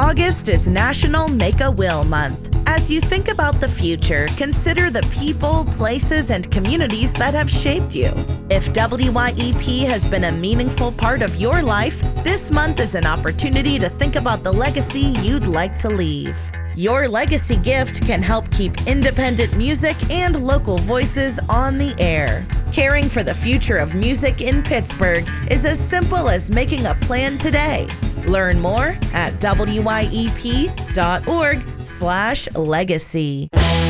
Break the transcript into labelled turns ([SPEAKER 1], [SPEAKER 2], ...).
[SPEAKER 1] August is National Make a Will Month. As you think about the future, consider the people, places, and communities that have shaped you. If WYEP has been a meaningful part of your life, this month is an opportunity to think about the legacy you'd like to leave. Your legacy gift can help keep independent music and local voices on the air. Caring for the future of music in Pittsburgh is as simple as making a plan today. Learn more at wyep.org/legacy.